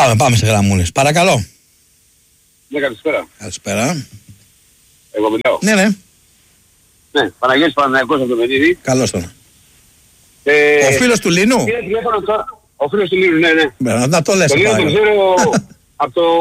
Πάμε σε γραμμούλες. Παρακαλώ. Ναι, καλησπέρα. Καλησπέρα. Εγώ μιλάω. Ναι. Ναι, Παναγιώτης Παναθηναϊκός από το Βενίδη. Καλώς τον. Ο φίλος του Λίνου. Ο φίλος του Λίνου, ναι. Να το λες. Το Λίνου τον ξέρω από το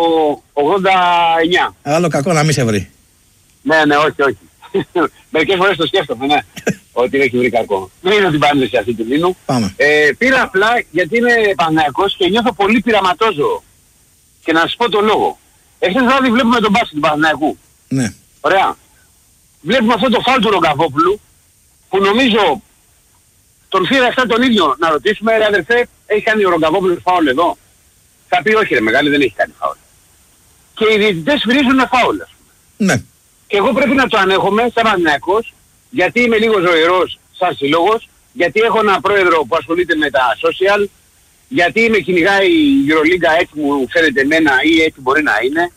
89. Άλλο κακό να μην σε βρει. Ναι, όχι. Μερικές φορές το σκέφτομαι, ναι. Ότι έχει βρει κακό. Δεν είναι την πάνηση αυτή του Λίνου. Πήρα απλά γιατί είμαι Παναθηναϊκός και νιώθω πολύ πειραματόζωο. Και να σας πω τον λόγο. Εχθές βράδυ βλέπουμε τον μπάσκετ του Παναθηναϊκού. Ναι. Ωραία. Βλέπουμε αυτό το φάουλ του Ρογκαβόπουλου που νομίζω τον φύρα αυτά τον ίδιο να ρωτήσουμε, ρε αδερφέ, έχει κάνει ο Ρογκαβόπουλος φάουλ εδώ? Θα πει όχι ρε μεγάλη, δεν έχει κάνει φάουλ. Και οι διαιτητές βρίζουν φάουλ. Ναι. Και εγώ πρέπει να το ανέχομαι σαν Παναθηναϊκός, γιατί είμαι λίγο ζωηρός σαν σύλλογος, γιατί έχω έναν πρόεδρο που ασχολείται με τα social, γιατί με κυνηγάει η Euroliga έτσι μου φαίνεται εμένα ή έτσι μπορεί να είναι,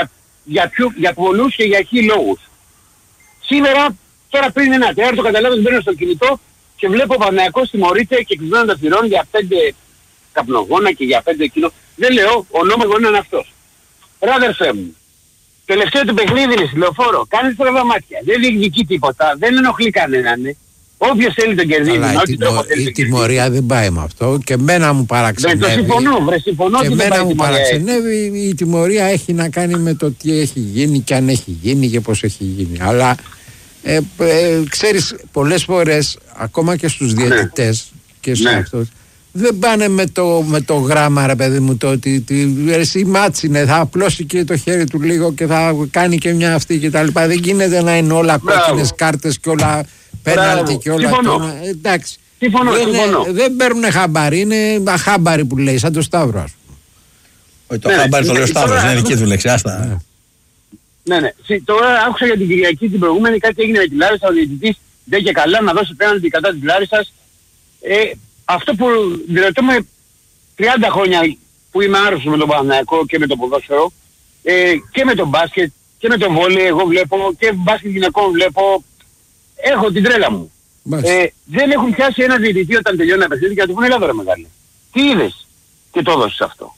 για πολλούς και για χι λόγους. Σήμερα, τώρα πριν ένα τέταρτο καταλάβεις μπαίνω στο κινητό και βλέπω ο Παναθηναϊκός τιμωρείται και κλεισμένοντας θυρών για 5 καπνογόνα και για 5 κιλό. Δεν λέω, ο νόμος είναι αυτός. Ρε αδερφέ μου, τελευταίο του παιχνίδι είναι στη Λεωφόρο, κάνει στραβά μάτια, δεν διεκδικεί τίποτα, δεν ενοχλεί κανέναν. Όποιος θέλει τον κερδίζει. Η τιμωρία δεν πάει με αυτό και εμένα μου παραξενεύει. Δεν το συμφωνώ. Και εμένα μου παραξενεύει, η τιμωρία έχει να κάνει με το τι έχει γίνει και αν έχει γίνει και πώς έχει γίνει. Αλλά ξέρεις, πολλές φορές ακόμα και στους διαιτητές και σε αυτούς δεν πάνε με το γράμμα ρε παιδί μου, το ότι η μάτς είναι, θα απλώσει και το χέρι του λίγο και θα κάνει και μια αυτή και τα λοιπά. Δεν γίνεται να είναι όλα κόκκινες κάρτες και όλα πέναλτι και όλα αυτά. Εντάξει. Συμφωνώ. Δεν παίρνουν χαμπάρι, είναι αχάμπαρι που λέει, σαν το Σταύρο. Όχι, το χαμπάρι το λέει ο Σταύρος, είναι δική του λέξη, άστα. Ναι. Τώρα άκουσα για την Κυριακή την προηγούμενη, κάτι έγινε με τη Λάρισα, ο διαιτητής δεν και καλά να δώσει πέναλτι κατά της Λάρισσας. Αυτό που διερωτώ με 30 χρόνια που είμαι άρρωστος με τον Παναθηναϊκό και με το ποδόσφαιρο και με τον μπάσκετ και με τον βόλεϊ, εγώ βλέπω και μπάσκετ γυναικών βλέπω, έχω την τρέλα μου. Δεν έχουν πιάσει ένα διαιτητή όταν τελειώνει ένα παιχνίδι και να του πούνε έλα τώρα μεγάλη. Τι είδες και το έδωσες αυτό?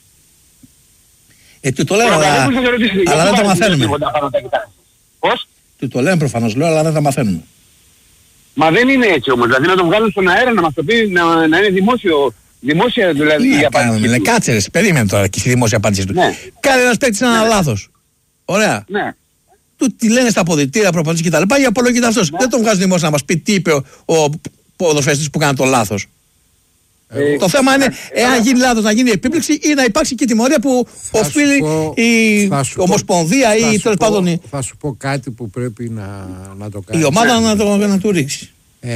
Του το λέω, αλλά δεν τα μαθαίνουμε. Πώς? Του το λένε προφανώς, λέω, αλλά δεν τα μαθαίνουμε. Μα δεν είναι έτσι όμως, δηλαδή να τον βγάλουν στον αέρα να μας το πει, να είναι δημόσια δηλαδή η απάντηση του. Κάτσε ρε, περίμενε τώρα και στη δημόσια απάντηση του. Κάνει ένας παίκτης ένα λάθος. Ωραία. Του τι λένε στα αποδυτήρια, προπονητής κτλ. Για απολογείται αυτός. Δεν τον βγάζουν δημόσια να μας πει τι είπε ο ποδοσφαιριστής που κάνει το λάθος. Το θέμα είναι εάν γίνει λάθος να γίνει επίπληξη ή να υπάρξει και τιμωρία που οφείλει η Ομοσπονδία ή τέλος πάντων. Θα σου πω κάτι που πρέπει να το κάνει. Η ομάδα να του ρίξει.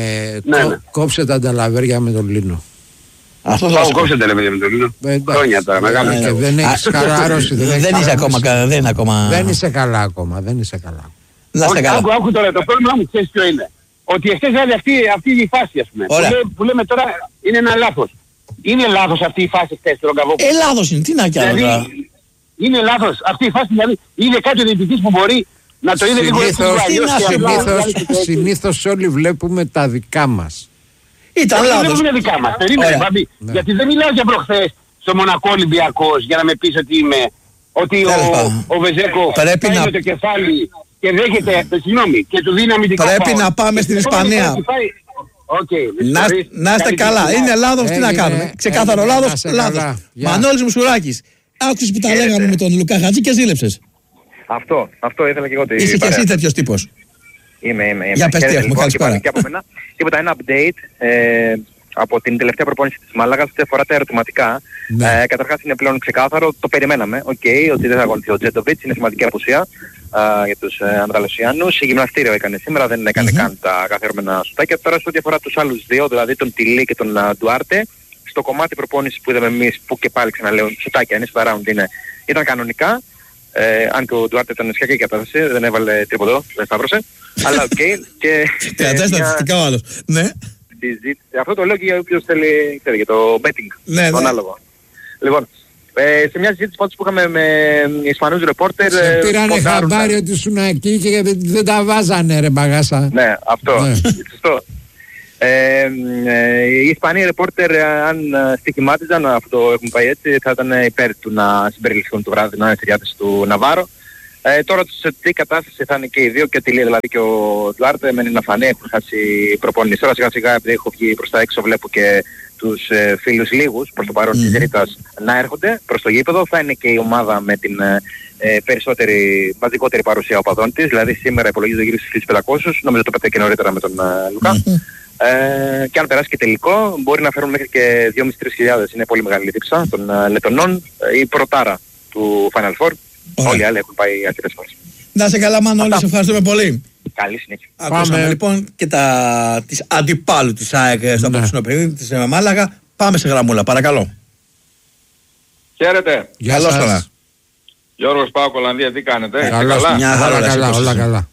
Κόψε τα ανταλαβέρια με τον Λίνο. Αυτό θα κόψε τα ανταλαβέρια με τον Λίνο. Χρόνια τώρα, μεγάλο. Δεν έχεις χαλάρωση. Δεν είσαι ακόμα. Δεν είσαι καλά ακόμα. Άκου τώρα, το πρόβλημα μου ξέρεις ποιο είναι. Ότι εχθές δηλαδή αυτή η φάση ας πούμε, που λέμε τώρα είναι ένα λάθος. Είναι λάθος αυτή η φάση χθες του Ρογκαβόπουλου. Λάθος είναι, τι να κάνω τώρα. Είναι λάθος αυτή η φάση, δηλαδή είναι κάτι ο διαιτητής που μπορεί να το είδε λίγο έτσι. Συνήθως όλοι βλέπουμε τα δικά μας. Ήταν λάθος. Δεν βλέπουμε δικά μας, περίμενε Μπαμπή. Γιατί δεν μιλάω για προχθές στο Μονακό Ολυμπιακός για να με πεις ότι είμαι, ότι ο Βεζέκο κάνει το κεφάλι και δέχεται, συγγνώμη, και του δίνει αμυντικό φάουλ. Πρέπει να πάμε στην Ισπανία. Να είστε καλά. Είναι λάθος, τι να κάνουμε. Ξεκάθαρο λάθος. Μανώλης Μουσουράκης. Άκουσες που τα λέγαμε με τον Λουκά Χατζή και ζήλεψες. Αυτό ήθελα και εγώ. Είσαι και εσύ τέτοιος τύπος. Είμαι. Για πες τι έχουμε, καλησπέρα. Τίποτα, ένα update από την τελευταία προπόνηση της Μάλαγας ό,τι αφορά τα ερωτηματικά. Καταρχάς είναι πλέον ξεκάθαρο, το περιμέναμε, ότι δεν θα αγωνιστεί ο Τζέντοβιτς, είναι σημαντική απουσία για τους Ανδραλωσιάνους. Η γυμναστήριο έκανε σήμερα, δεν έκανε καν τα καθιερωμένα σουτάκια. Τώρα σε ό,τι αφορά τους άλλους δύο, δηλαδή τον Τιλί και τον Ντουάρτε, στο κομμάτι προπόνησης που είδαμε εμείς, που και πάλι ξαναλέω, σουτάκια είναι, στο round ήταν κανονικά. Αν και ο Ντουάρτε ήταν σχετικά και κατάσταση, δεν έβαλε τίποτα, δεν σταύρωσε. Αλλά οκ. Και στατιστικά ο άλλος. Ναι. Αυτό το λέω και για όποιος θέλει, για το betting, το ανάλογο. Λοιπόν, σε μια συζήτηση που είχαμε με Ισπανούς ρεπόρτερ... Σε πήρανε χαμπάρι ότι ήσουν εκεί και δεν τα βάζανε ρε μπαγάσα. Ναι, αυτό. Σωστό. Οι Ισπανοί ρεπόρτερ, αν στοιχημάτιζαν, αυτό έχουν πάει έτσι, θα ήταν υπέρ του να συμπεριληφθούν το βράδυ, να είναι στη διάθεση του Ναβάρο. Τώρα σε τι κατάσταση θα είναι και οι δύο, και ο Τιλί δηλαδή και ο Ντουάρτε, μένει να φανεί, έχουν χάσει προπόνηση. Τώρα σιγά σιγά, επειδή έχω βγει προς τα έξω, βλέπω και τους φίλους λίγους προς το παρόν της Ρήτας να έρχονται προς το γήπεδο. Θα είναι και η ομάδα με την μαζικότερη παρουσία οπαδών της, δηλαδή σήμερα υπολογίζω γύρω στις 1.500, νομίζω το πέτυχε και νωρίτερα με τον Λουκά. Και αν περάσει και τελικό, μπορεί να φέρουν μέχρι και 2.500-3.000. Είναι πολύ μεγάλη δίψα των Λετωνών, η πρωτάρα του Final Four. Όλοι οι άλλοι έχουν πάει αρκετές φορές. Να σε καλά, Μανώλη, σε ευχαριστούμε πολύ. Καλή συνέχεια. Ακούσαμε λοιπόν και τις αντιπάλου της ΑΕΚ στο απόψινο παιχνίδι της Μάλαγα. Πάμε σε γραμμούλα, παρακαλώ. Χαίρετε. Γεια σας. Γιώργος Πάοκ, Ολλανδία, τι κάνετε? Όλα καλά.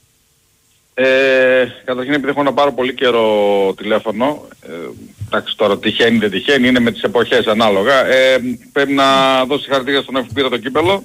Καταρχήν, επειδή έχω να πάρω πολύ καιρό τηλέφωνο, εντάξει τώρα τυχαίνει δεν τυχαίνει, είναι με τις εποχές ανάλογα, πρέπει να δώσει συγχαρητήρια στον που πήρε το κύπελλο.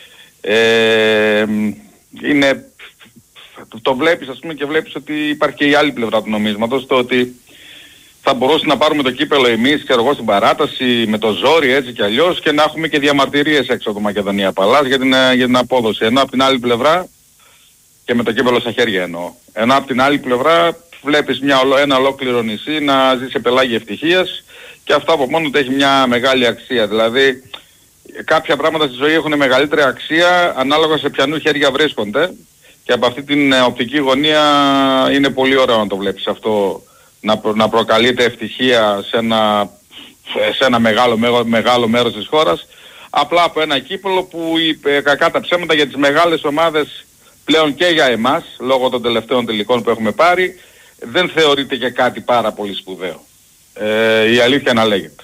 Το βλέπεις, ας πούμε, και βλέπεις ότι υπάρχει και η άλλη πλευρά του νομίσματος, το ότι θα μπορούσε να πάρουμε το κύπελλο εμείς, ξέρω εγώ, στην παράταση, με το ζόρι έτσι κι αλλιώς, και να έχουμε και διαμαρτυρίες έξω από το Μακεδονία Παλάς για την απόδοση. Ενώ από την άλλη πλευρά, και με το κύπελλο στα χέρια εννοώ, ενώ από την άλλη πλευρά βλέπεις ένα ολόκληρο νησί να ζει σε πελάγια ευτυχίας, και αυτό από μόνο του έχει μια μεγάλη αξία. Δηλαδή κάποια πράγματα στη ζωή έχουν μεγαλύτερη αξία ανάλογα σε ποιανού χέρια βρίσκονται, και από αυτή την οπτική γωνία είναι πολύ ωραίο να το βλέπεις αυτό, να προκαλείται ευτυχία σε ένα μεγάλο μέρος της χώρας, απλά από ένα κύπελλο που κακά τα ψέματα για τις μεγάλες ομάδες πλέον και για εμάς, λόγω των τελευταίων τελικών που έχουμε πάρει, δεν θεωρείται και κάτι πάρα πολύ σπουδαίο. Η αλήθεια να λέγεται.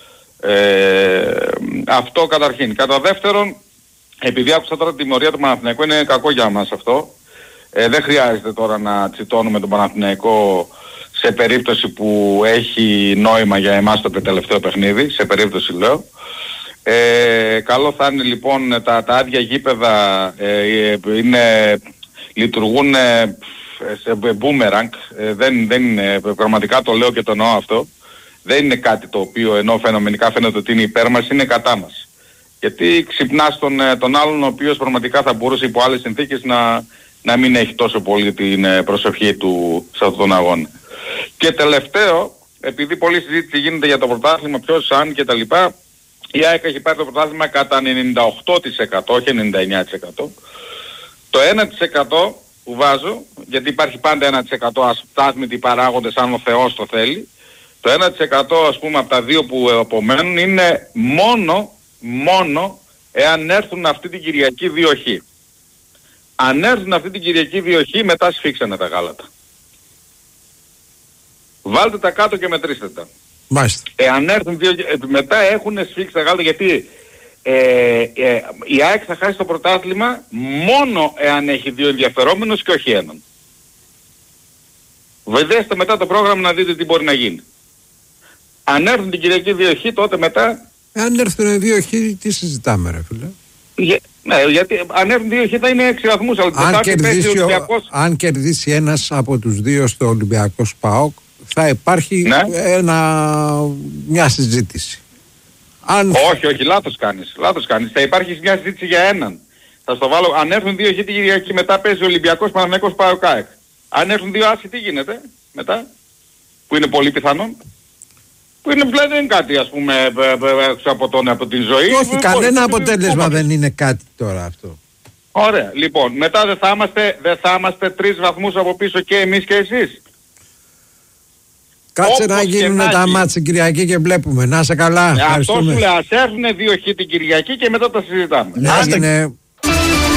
Αυτό καταρχήν. Κατά δεύτερον, επειδή άκουσα τώρα τη τιμωρία του Παναθηναϊκού, είναι κακό για μας αυτό. Δεν χρειάζεται τώρα να τσιτώνουμε τον Παναθηναϊκό σε περίπτωση που έχει νόημα για εμάς το τελευταίο παιχνίδι, σε περίπτωση λέω. Καλό θα είναι λοιπόν τα άδεια γήπεδα λειτουργούν σε boomerang, δεν είναι, πραγματικά το λέω και το εννοώ αυτό, δεν είναι κάτι το οποίο ενώ φαινομενικά φαίνεται ότι είναι υπέρ μας, είναι κατά μας. Γιατί ξυπνάς τον άλλον ο οποίος πραγματικά θα μπορούσε υπό άλλες συνθήκες να μην έχει τόσο πολύ την προσοχή του σε αυτόν τον αγώνα. Και τελευταίο, επειδή πολλή συζήτηση γίνεται για το πρωτάθλημα, ποιος, αν και τα λοιπά, η ΑΕΚ έχει πάρει το πρωτάθλημα κατά 98%, όχι 99%. Το 1% που βάζω, γιατί υπάρχει πάντα 1% αστάθμητοι παράγοντες αν ο Θεός το θέλει, το 1% ας πούμε από τα δύο που απομένουν είναι μόνο εάν έρθουν αυτή την Κυριακή 2 χ. Αν έρθουν αυτή την Κυριακή 2 χ, μετά σφίξανε τα γάλατα. Βάλτε τα κάτω και μετρήστε τα. Μάλιστα. Εάν έρθουν μετά έχουν σφίξει τα γάλατα, γιατί η ΑΕΚ θα χάσει το πρωτάθλημα μόνο εάν έχει 2 ενδιαφερόμενους και όχι έναν. Βεβαίστε μετά το πρόγραμμα να δείτε τι μπορεί να γίνει. Αν έρθουν την Κυριακή 2 χ, τότε μετά... Αν έρθουν 2 χ, τι συζητάμε ρε φίλε? Ναι, γιατί αν έρθουν 2 χ θα είναι 6 βαθμούς, αλλά αν κερδίσει ένας από τους δύο στο Ολυμπιακό ΠΑΟΚ, θα υπάρχει μια συζήτηση. Όχι, λάθος κάνεις. Θα υπάρχει μια συζήτηση για έναν. Θα στο βάλω, αν έρθουν 2 χ την Κυριακή, μετά παίζει ο Ολυμπιακός Παναθηναϊκός ΠΑΟΚ. Αν έρθουν 2 άσοι, τι γίνεται μετά, που είναι πολύ πιθανόν. Που είναι δηλαδή δεν είναι κάτι ας πούμε έξω από την ζωή. Όχι, κανένα αποτέλεσμα δεν είναι κάτι τώρα αυτό. Ωραία, λοιπόν, μετά δεν θα είμαστε 3 βαθμούς από πίσω και εμείς και εσείς? Κάτσε να γίνουν τα μάτς την Κυριακή και βλέπουμε. Να είσαι καλά. Αυτό σου λέει, ας έρθουν 2 χ την Κυριακή και μετά τα συζητάμε.